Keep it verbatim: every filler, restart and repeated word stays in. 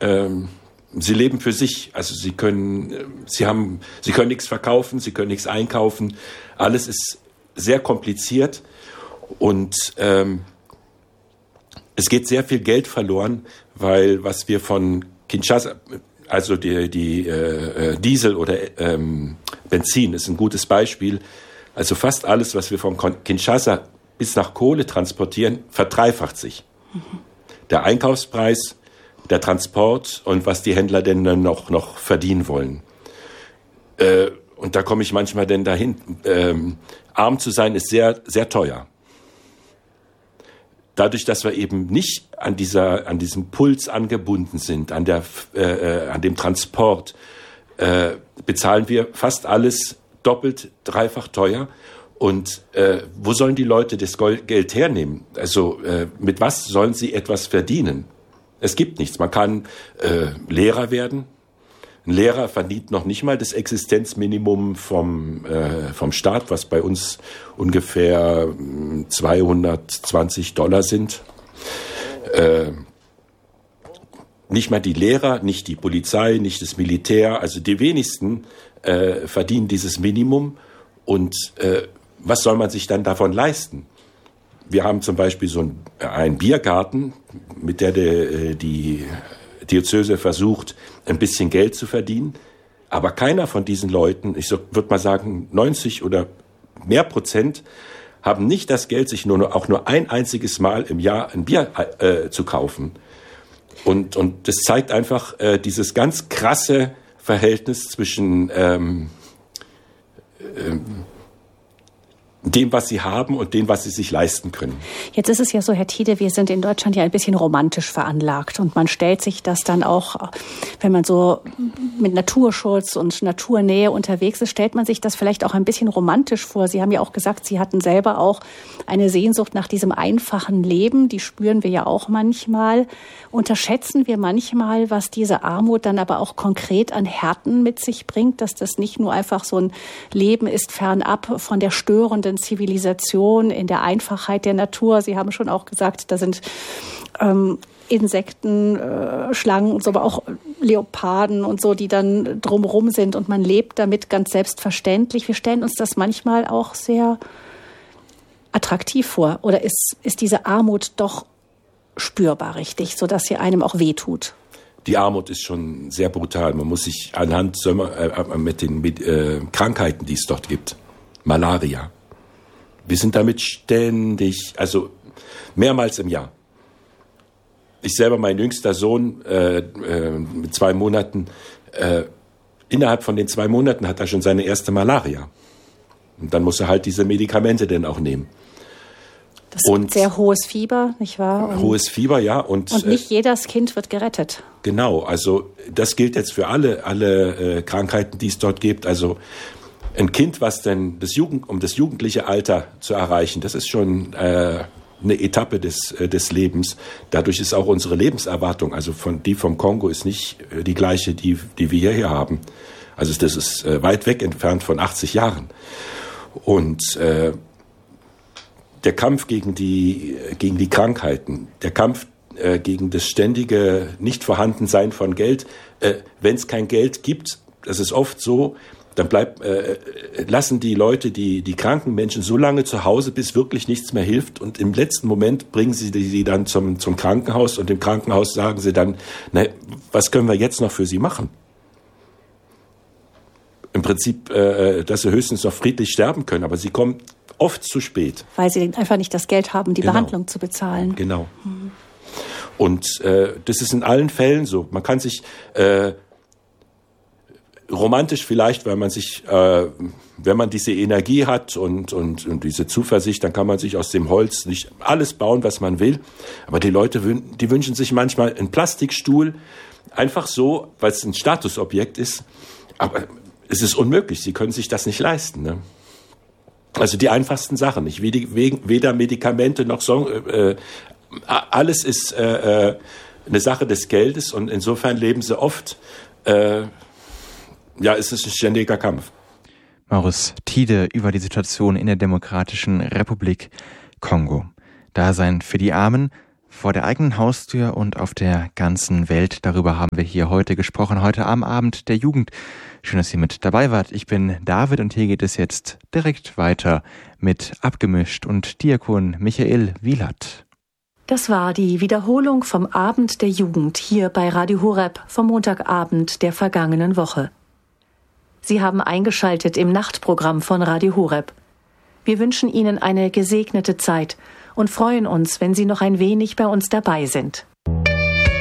ähm, sie leben für sich. Also sie können, sie haben, sie können nichts verkaufen, sie können nichts einkaufen. Alles ist sehr kompliziert und ähm, es geht sehr viel Geld verloren, weil was wir von Kinshasa, also die, die äh, Diesel oder ähm, Benzin ist ein gutes Beispiel. Also fast alles, was wir von Kinshasa bis nach Kohle transportieren, verdreifacht sich. Mhm. Der Einkaufspreis, der Transport und was die Händler denn dann noch, noch verdienen wollen. Äh, und da komme ich manchmal denn dahin. Ähm, arm zu sein ist sehr, sehr teuer. Dadurch, dass wir eben nicht an dieser, an diesem Puls angebunden sind, an der, äh, an dem Transport, äh, bezahlen wir fast alles doppelt, dreifach teuer. Und äh, wo sollen die Leute das Geld hernehmen? Also äh, mit was sollen sie etwas verdienen? Es gibt nichts. Man kann äh, Lehrer werden. Ein Lehrer verdient noch nicht mal das Existenzminimum vom, äh, vom Staat, was bei uns ungefähr zweihundertzwanzig Dollar sind. Äh, nicht mal die Lehrer, nicht die Polizei, nicht das Militär. Also die wenigsten äh, verdienen dieses Minimum. Und äh, was soll man sich dann davon leisten? Wir haben zum Beispiel so einen, einen Biergarten, mit der die, die Diözese versucht, ein bisschen Geld zu verdienen. Aber keiner von diesen Leuten, ich würde mal sagen neunzig oder mehr Prozent, haben nicht das Geld, sich nur auch nur ein einziges Mal im Jahr ein Bier äh, zu kaufen. Und, und das zeigt einfach äh, dieses ganz krasse Verhältnis zwischen ähm, ähm, dem, was sie haben und dem, was sie sich leisten können. Jetzt ist es ja so, Herr Tiede, wir sind in Deutschland ja ein bisschen romantisch veranlagt und man stellt sich das dann auch, wenn man so mit Naturschutz und Naturnähe unterwegs ist, stellt man sich das vielleicht auch ein bisschen romantisch vor. Sie haben ja auch gesagt, Sie hatten selber auch eine Sehnsucht nach diesem einfachen Leben, die spüren wir ja auch manchmal. Unterschätzen wir manchmal, was diese Armut dann aber auch konkret an Härten mit sich bringt, dass das nicht nur einfach so ein Leben ist, fernab von der störenden Zivilisation, in der Einfachheit der Natur. Sie haben schon auch gesagt, da sind ähm, Insekten, äh, Schlangen und so, aber auch Leoparden und so, die dann drumherum sind und man lebt damit ganz selbstverständlich. Wir stellen uns das manchmal auch sehr attraktiv vor. Oder ist, ist diese Armut doch spürbar richtig, sodass sie einem auch wehtut? Die Armut ist schon sehr brutal. Man muss sich anhand äh, mit den mit, äh, Krankheiten, die es dort gibt, Malaria. Wir sind damit ständig, also mehrmals im Jahr. Ich selber, mein jüngster Sohn äh, äh, mit zwei Monaten, äh, innerhalb von den zwei Monaten hat er schon seine erste Malaria. Und dann muss er halt diese Medikamente denn auch nehmen. Das ist sehr hohes Fieber, nicht wahr? Und, hohes Fieber, ja. Und, und nicht jedes Kind wird gerettet. Genau, also das gilt jetzt für alle, alle äh, Krankheiten, die es dort gibt. Also ein Kind, was denn das Jugend, um das jugendliche Alter zu erreichen, das ist schon äh, eine Etappe des, äh, des Lebens. Dadurch ist auch unsere Lebenserwartung, also von die vom Kongo, ist nicht äh, die gleiche, die, die wir hier haben. Also das ist äh, weit weg entfernt von achtzig Jahren. Und äh, der Kampf gegen die, gegen die Krankheiten, der Kampf äh, gegen das ständige Nichtvorhandensein von Geld, äh, wenn es kein Geld gibt, das ist oft so, dann bleibt, äh, lassen die Leute, die, die kranken Menschen so lange zu Hause, bis wirklich nichts mehr hilft. Und im letzten Moment bringen sie die dann zum, zum Krankenhaus und im Krankenhaus sagen sie dann, na, was können wir jetzt noch für sie machen? Im Prinzip, äh, dass sie höchstens noch friedlich sterben können, aber sie kommen oft zu spät. Weil sie einfach nicht das Geld haben, die genau. Behandlung zu bezahlen. Genau. Mhm. Und äh, das ist in allen Fällen so. Man kann sich äh, romantisch vielleicht, weil man sich, äh, wenn man diese Energie hat und, und, und diese Zuversicht, dann kann man sich aus dem Holz nicht alles bauen, was man will. Aber die Leute, die wünschen sich manchmal einen Plastikstuhl, einfach so, weil es ein Statusobjekt ist. Aber es ist unmöglich, sie können sich das nicht leisten. Ne? Also die einfachsten Sachen, nicht weder Medikamente noch so, äh, alles ist äh, eine Sache des Geldes und insofern leben sie oft, äh, ja, es ist ein ständiger Kampf. Maurice Tiede über die Situation in der Demokratischen Republik Kongo. Dasein für die Armen, Vor der eigenen Haustür und auf der ganzen Welt. Darüber haben wir hier heute gesprochen, heute am Abend der Jugend. Schön, dass ihr mit dabei wart. Ich bin David und hier geht es jetzt direkt weiter mit Abgemischt und Diakon Michael Wielert. Das war die Wiederholung vom Abend der Jugend hier bei Radio Horeb vom Montagabend der vergangenen Woche. Sie haben eingeschaltet im Nachtprogramm von Radio Horeb. Wir wünschen Ihnen eine gesegnete Zeit und freuen uns, wenn Sie noch ein wenig bei uns dabei sind.